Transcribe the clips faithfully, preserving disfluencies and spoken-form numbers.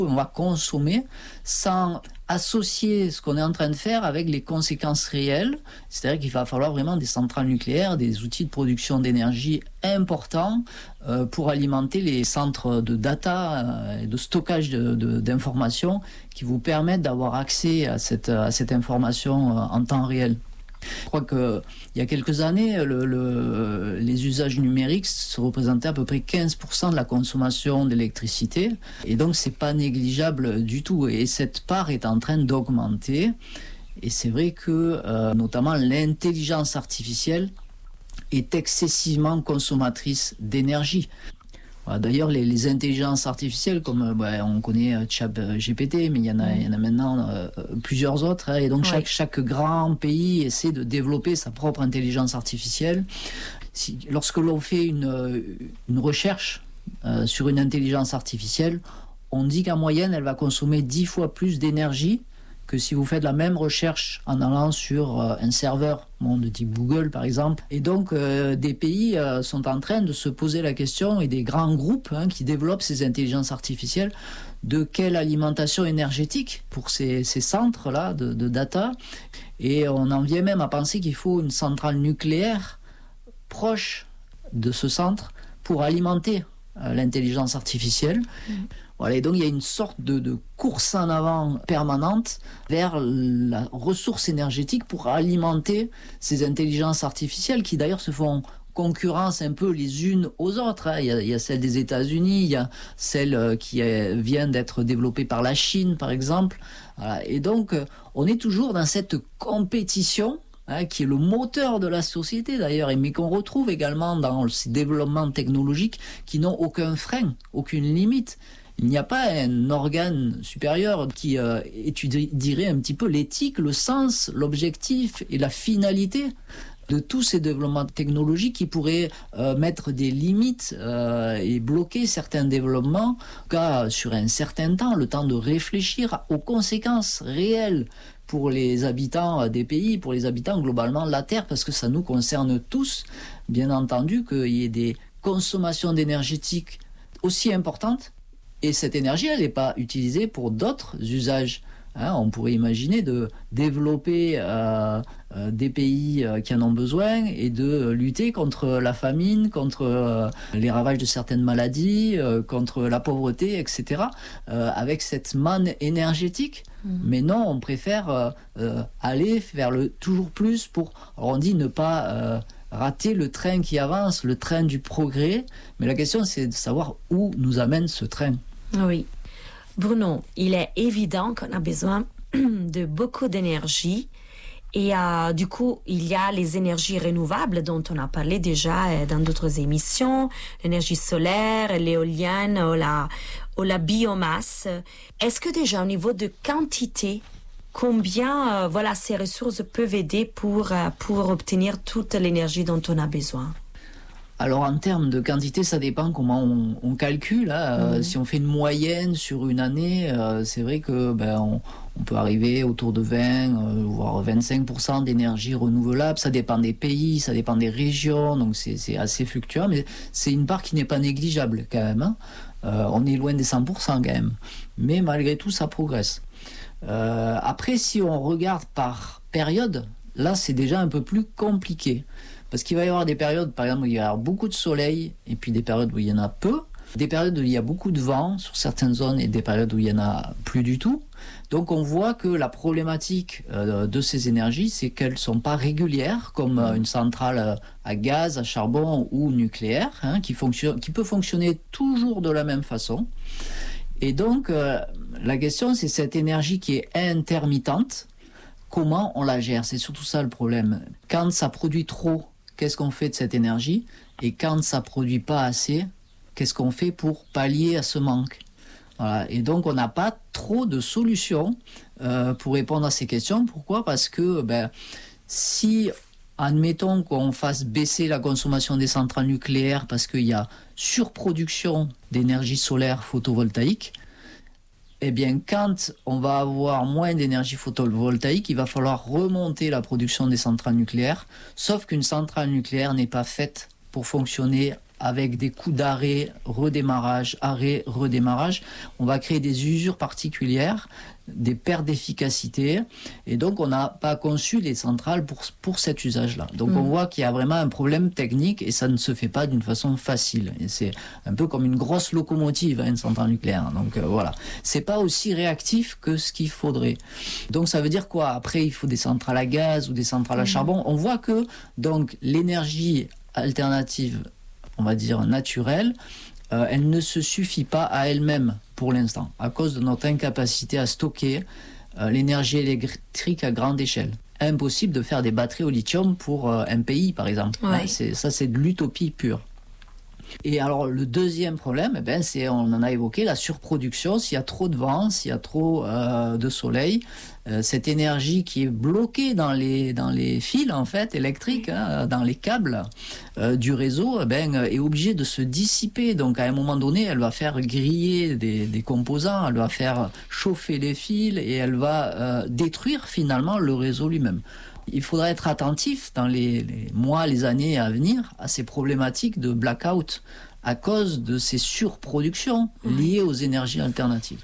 On va consommer sans associer ce qu'on est en train de faire avec les conséquences réelles. C'est-à-dire qu'il va falloir vraiment des centrales nucléaires, des outils de production d'énergie importants euh, pour alimenter les centres de data euh, et de stockage de, de, d'informations qui vous permettent d'avoir accès à cette, à cette information euh, en temps réel. Je crois qu'il y a quelques années, le, le, les usages numériques se représentaient à peu près quinze pour cent de la consommation d'électricité. Et donc, ce n'est pas négligeable du tout. Et cette part est en train d'augmenter. Et c'est vrai que, euh, notamment, l'intelligence artificielle est excessivement consommatrice d'énergie. D'ailleurs, les, les intelligences artificielles, comme bah, on connaît ChatGPT, mais il y en a, il y en a maintenant euh, plusieurs autres. Hein, et donc, chaque, oui. chaque grand pays essaie de développer sa propre intelligence artificielle. Si, lorsque l'on fait une, une recherche euh, sur une intelligence artificielle, on dit qu'en moyenne, elle va consommer dix fois plus d'énergie que si vous faites la même recherche en allant sur euh, un serveur, bon, de type Google par exemple. Et donc euh, des pays euh, sont en train de se poser la question, et des grands groupes hein, qui développent ces intelligences artificielles, de quelle alimentation énergétique pour ces, ces centres-là de, de data. Et on en vient même à penser qu'il faut une centrale nucléaire proche de ce centre pour alimenter euh, l'intelligence artificielle. Mmh. Voilà, et donc il y a une sorte de, de course en avant permanente vers la ressource énergétique pour alimenter ces intelligences artificielles qui d'ailleurs se font concurrence un peu les unes aux autres. Hein. Il y a, il y a celle des États-Unis, il y a celle qui est, vient d'être développée par la Chine par exemple. Voilà. Et donc on est toujours dans cette compétition hein, qui est le moteur de la société d'ailleurs, mais qu'on retrouve également dans ces développements technologiques qui n'ont aucun frein, aucune limite. Il n'y a pas un organe supérieur qui euh, étudierait un petit peu l'éthique, le sens, l'objectif et la finalité de tous ces développements technologiques qui pourraient euh, mettre des limites euh, et bloquer certains développements, cas sur un certain temps, le temps de réfléchir aux conséquences réelles pour les habitants des pays, pour les habitants globalement de la Terre, parce que ça nous concerne tous, bien entendu, qu'il y ait des consommations d'énergétique aussi importantes. Et cette énergie, elle n'est pas utilisée pour d'autres usages. Hein, on pourrait imaginer de développer euh, euh, des pays euh, qui en ont besoin et de lutter contre la famine, contre euh, les ravages de certaines maladies, euh, contre la pauvreté, et cetera, euh, avec cette manne énergétique. Mmh. Mais non, on préfère euh, euh, aller vers le toujours plus pour, alors on dit ne pas euh, rater le train qui avance, le train du progrès. Mais la question, c'est de savoir où nous amène ce train. Oui. Bruno, il est évident qu'on a besoin de beaucoup d'énergie et euh, du coup, il y a les énergies renouvelables dont on a parlé déjà euh, dans d'autres émissions, l'énergie solaire, l'éolienne ou la, ou la biomasse. Est-ce que déjà au niveau de quantité, combien euh, voilà, ces ressources peuvent aider pour, euh, pour obtenir toute l'énergie dont on a besoin ? Alors en termes de quantité, ça dépend comment on, on calcule. Hein. Mmh. Euh, si on fait une moyenne sur une année, euh, c'est vrai que ben, on, on peut arriver autour de vingt, euh, voire vingt-cinq pour cent d'énergie renouvelable. Ça dépend des pays, ça dépend des régions, donc c'est, c'est assez fluctuant, mais c'est une part qui n'est pas négligeable quand même. Hein. Euh, on est loin des cent pour cent quand même, mais malgré tout, ça progresse. Euh, après, si on regarde par période, là, c'est déjà un peu plus compliqué. Parce qu'il va y avoir des périodes, par exemple, où il va y avoir beaucoup de soleil, et puis des périodes où il y en a peu, des périodes où il y a beaucoup de vent sur certaines zones, et des périodes où il y en a plus du tout. Donc on voit que la problématique euh, de ces énergies, c'est qu'elles ne sont pas régulières, comme euh, une centrale à gaz, à charbon ou nucléaire, hein, qui, fonctionne, qui peut fonctionner toujours de la même façon. Et donc, euh, la question, c'est cette énergie qui est intermittente, comment on la gère ? C'est surtout ça le problème. Quand ça produit trop, qu'est-ce qu'on fait de cette énergie ? Et quand ça ne produit pas assez, qu'est-ce qu'on fait pour pallier à ce manque ? Voilà. Et donc, on n'a pas trop de solutions euh, pour répondre à ces questions. Pourquoi ? Parce que ben, si, admettons qu'on fasse baisser la consommation des centrales nucléaires parce qu'il y a surproduction d'énergie solaire photovoltaïque, eh bien, quand on va avoir moins d'énergie photovoltaïque, il va falloir remonter la production des centrales nucléaires, sauf qu'une centrale nucléaire n'est pas faite pour fonctionner avec des coups d'arrêt, redémarrage, arrêt, redémarrage, on va créer des usures particulières, des pertes d'efficacité, et donc on n'a pas conçu les centrales pour, pour cet usage-là. Donc mmh. on voit qu'il y a vraiment un problème technique et ça ne se fait pas d'une façon facile. Et c'est un peu comme une grosse locomotive, hein, une centrale nucléaire. Donc euh, voilà, c'est pas aussi réactif que ce qu'il faudrait. Donc ça veut dire quoi? Après, il faut des centrales à gaz ou des centrales mmh. à charbon. On voit que donc l'énergie alternative, on va dire naturelle, euh, elle ne se suffit pas à elle-même pour l'instant, à cause de notre incapacité à stocker euh, l'énergie électrique à grande échelle. Impossible de faire des batteries au lithium pour euh, un pays, par exemple. Ouais. Hein, c'est, ça, c'est de l'utopie pure. Et alors, le deuxième problème, eh ben, c'est, on en a évoqué, la surproduction. S'il y a trop de vent, s'il y a trop euh, de soleil, euh, cette énergie qui est bloquée dans les, dans les fils, en fait, électriques, hein, dans les câbles euh, du réseau, eh ben, est obligée de se dissiper. Donc, à un moment donné, elle va faire griller des, des composants, elle va faire chauffer les fils et elle va euh, détruire finalement le réseau lui-même. Il faudra être attentif dans les, les mois, les années à venir à ces problématiques de blackout à cause de ces surproductions liées aux énergies alternatives.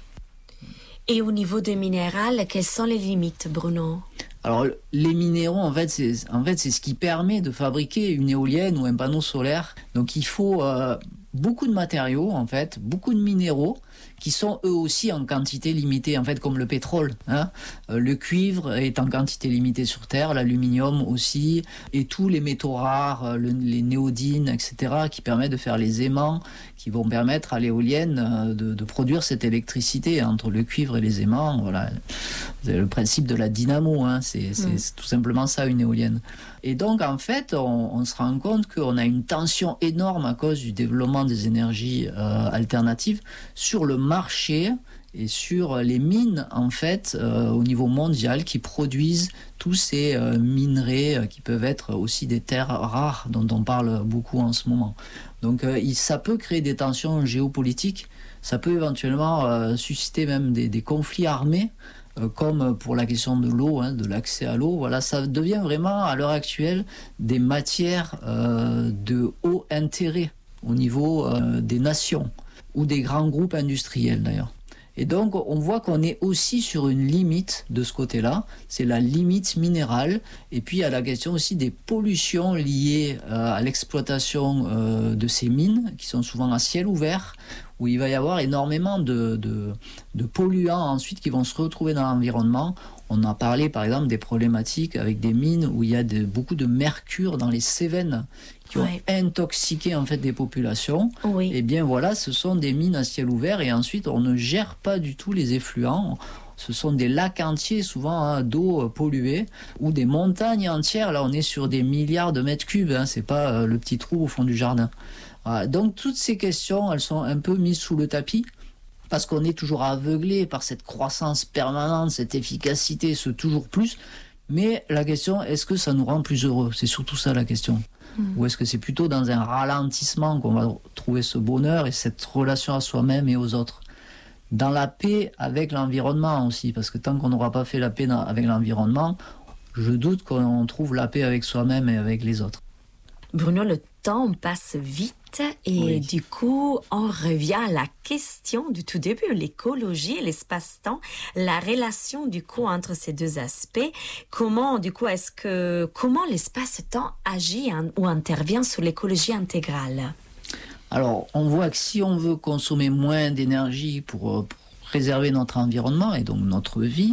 Et au niveau des minéraux, quelles sont les limites, Bruno? Alors, les minéraux, en fait, c'est, en fait, c'est ce qui permet de fabriquer une éolienne ou un panneau solaire. Donc, il faut euh, beaucoup de matériaux, en fait, beaucoup de minéraux qui sont eux aussi en quantité limitée, en fait, comme le pétrole. Hein. Euh, le cuivre est en quantité limitée sur Terre, l'aluminium aussi, et tous les métaux rares, le, les néodynes, et cetera, qui permettent de faire les aimants, qui vont permettre à l'éolienne euh, de, de produire cette électricité entre le cuivre et les aimants. Voilà, c'est le principe de la dynamo, hein. c'est, c'est, mmh. c'est tout simplement ça, une éolienne. Et donc, en fait, on, on se rend compte qu'on a une tension énorme à cause du développement des énergies euh, alternatives sur le marché et sur les mines, en fait, euh, au niveau mondial, qui produisent tous ces euh, minerais euh, qui peuvent être aussi des terres rares, dont on parle beaucoup en ce moment. Donc, euh, il, ça peut créer des tensions géopolitiques, ça peut éventuellement euh, susciter même des, des conflits armés, euh, comme pour la question de l'eau, hein, de l'accès à l'eau. Voilà, ça devient vraiment, à l'heure actuelle, des matières euh, de haut intérêt au niveau euh, des nations ou des grands groupes industriels d'ailleurs. Et donc, on voit qu'on est aussi sur une limite de ce côté-là, c'est la limite minérale. Et puis, il y a la question aussi des pollutions liées euh, à l'exploitation euh, de ces mines, qui sont souvent à ciel ouvert, où il va y avoir énormément de, de, de polluants ensuite qui vont se retrouver dans l'environnement. On a parlé, par exemple, des problématiques avec des mines où il y a de, beaucoup de mercure dans les Cévennes, qui ont ouais. intoxiqué en fait des populations. Oui. Et bien voilà, ce sont des mines à ciel ouvert et ensuite on ne gère pas du tout les effluents. Ce sont des lacs entiers, souvent hein, d'eau polluée, ou des montagnes entières. Là, on est sur des milliards de mètres cubes. Hein, c'est pas euh, le petit trou au fond du jardin. Voilà. Donc toutes ces questions, elles sont un peu mises sous le tapis. Parce qu'on est toujours aveuglé par cette croissance permanente, cette efficacité, ce toujours plus. Mais la question, est-ce que ça nous rend plus heureux? C'est surtout ça la question. Mmh. Ou est-ce que c'est plutôt dans un ralentissement qu'on va trouver ce bonheur et cette relation à soi-même et aux autres? Dans la paix avec l'environnement aussi, parce que tant qu'on n'aura pas fait la paix dans, avec l'environnement, je doute qu'on trouve la paix avec soi-même et avec les autres. Bruno, le temps passe vite et oui. du coup, on revient à la question du tout début, l'écologie et l'espace-temps, la relation du coup entre ces deux aspects. Comment, du coup, est-ce que, comment l'espace-temps agit hein, ou intervient sur l'écologie intégrale? Alors, on voit que si on veut consommer moins d'énergie pour, pour préserver notre environnement et donc notre vie,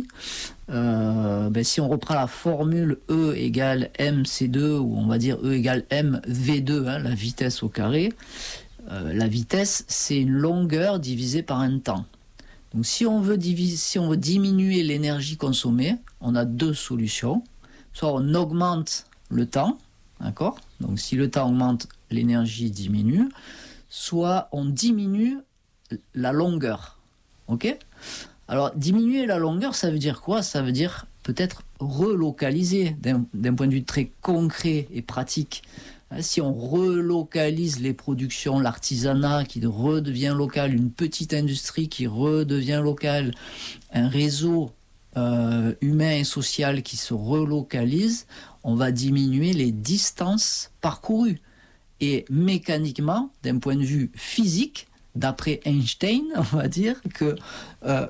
euh, ben si on reprend la formule E égale M C deux, ou on va dire E égale M V deux, hein, la vitesse au carré, euh, la vitesse, c'est une longueur divisée par un temps. Donc si on veut, diviser, si on veut diminuer l'énergie consommée, on a deux solutions. Soit on augmente le temps, d'accord ? Donc si le temps augmente, l'énergie diminue. Soit on diminue la longueur. Ok ? Alors, diminuer la longueur, ça veut dire quoi ? Ça veut dire peut-être relocaliser d'un, d'un point de vue très concret et pratique. Si on relocalise les productions, l'artisanat qui redevient local, une petite industrie qui redevient locale, un réseau euh, humain et social qui se relocalise, on va diminuer les distances parcourues. Et mécaniquement, d'un point de vue physique, d'après Einstein, on va dire que euh,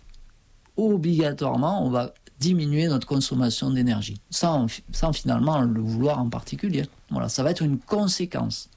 obligatoirement, on va diminuer notre consommation d'énergie, sans, sans finalement le vouloir en particulier. Voilà, ça va être une conséquence.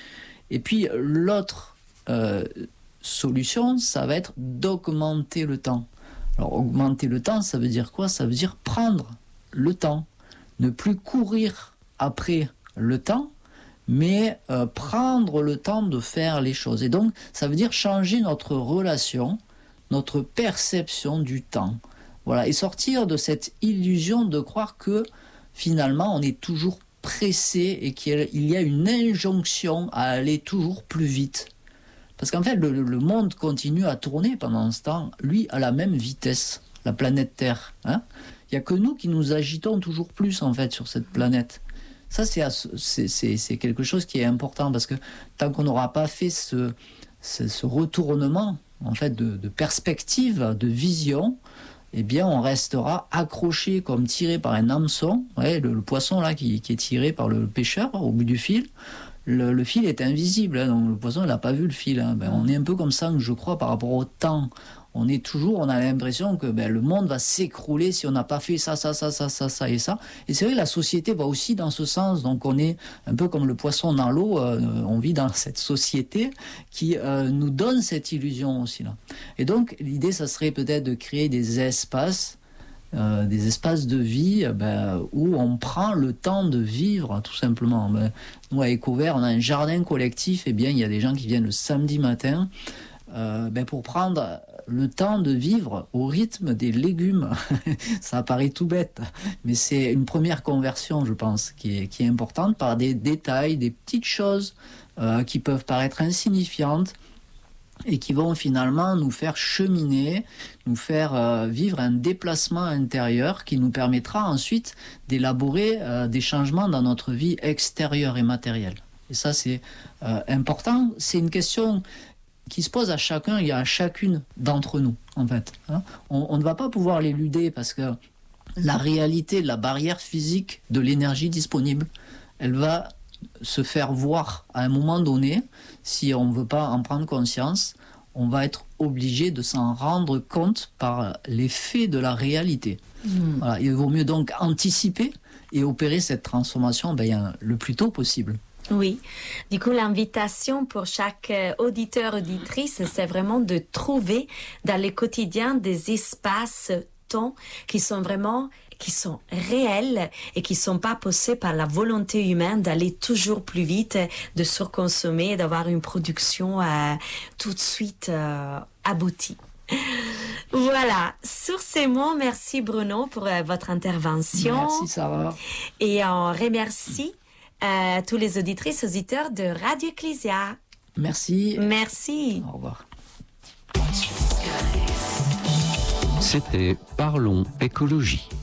Et puis l'autre euh, solution, ça va être d'augmenter le temps. Alors augmenter le temps, ça veut dire quoi? Ça veut dire prendre le temps, ne plus courir après le temps, mais euh, prendre le temps de faire les choses. Et donc, ça veut dire changer notre relation, notre perception du temps. Voilà, et sortir de cette illusion de croire que finalement on est toujours pressé et qu'il y a une injonction à aller toujours plus vite. Parce qu'en fait, le, le monde continue à tourner pendant ce temps, lui, à la même vitesse, la planète Terre. Hein. Il n'y a que nous qui nous agitons toujours plus en fait sur cette planète. Ça, c'est, c'est, c'est, c'est quelque chose qui est important parce que tant qu'on n'aura pas fait ce, ce, ce retournement en fait, de, de perspective, de vision, eh bien, on restera accroché comme tiré par un hameçon. Ouais, le, le poisson là qui, qui est tiré par le pêcheur au bout du fil. Le, le fil est invisible, hein, donc le poisson il n'a pas vu le fil. Hein. Ben, on est un peu comme ça, je crois, par rapport au temps. On est toujours, on a l'impression que ben, le monde va s'écrouler si on n'a pas fait ça, ça, ça, ça, ça, ça et ça. Et c'est vrai, la société va aussi dans ce sens. Donc on est un peu comme le poisson dans l'eau. Euh, on vit dans cette société qui euh, nous donne cette illusion aussi là. Et donc l'idée, ça serait peut-être de créer des espaces, euh, des espaces de vie ben, où on prend le temps de vivre, tout simplement. Ben, nous à Ecovert, on a un jardin collectif. Et bien, il y a des gens qui viennent le samedi matin. Euh, ben pour prendre le temps de vivre au rythme des légumes. Ça paraît tout bête, mais c'est une première conversion, je pense, qui est, qui est importante par des détails, des petites choses euh, qui peuvent paraître insignifiantes et qui vont finalement nous faire cheminer, nous faire euh, vivre un déplacement intérieur qui nous permettra ensuite d'élaborer euh, des changements dans notre vie extérieure et matérielle. Et ça, c'est euh, important. C'est une question qui se pose à chacun et à chacune d'entre nous, en fait. Hein. On, on ne va pas pouvoir l'éluder parce que la réalité, la barrière physique de l'énergie disponible, elle va se faire voir à un moment donné. Si on ne veut pas en prendre conscience, on va être obligé de s'en rendre compte par les faits de la réalité. Mmh. Voilà. Il vaut mieux donc anticiper et opérer cette transformation ben, le plus tôt possible. Oui, du coup l'invitation pour chaque auditeur, auditrice, c'est vraiment de trouver dans le quotidien des espaces, temps qui sont vraiment, qui sont réels et qui ne sont pas poussés par la volonté humaine d'aller toujours plus vite, de surconsommer, d'avoir une production euh, tout de suite euh, aboutie. Voilà, sur ces mots, merci Bruno pour euh, votre intervention. Merci Sarah. Et on remercie Euh, tous les auditrices, auditeurs de Radio Ecclesia. Merci. Merci. Au revoir. C'était Parlons écologie.